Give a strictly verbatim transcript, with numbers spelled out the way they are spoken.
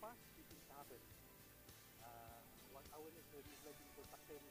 fast it is happen. Uh, what awareness is like in protective